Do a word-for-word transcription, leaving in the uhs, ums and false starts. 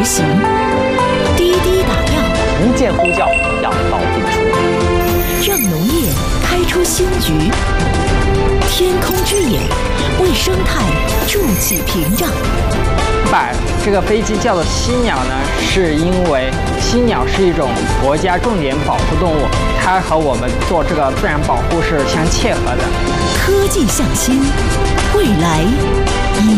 行，滴滴打药， 一键呼叫，药到病除， 让农业开出新局。天空之眼为生态筑起屏障。 把这个飞机叫做犀鸟呢，是因为犀鸟是一种国家重点保护动物，它和我们做这个自然保护是相切合的。 科技向新，未来。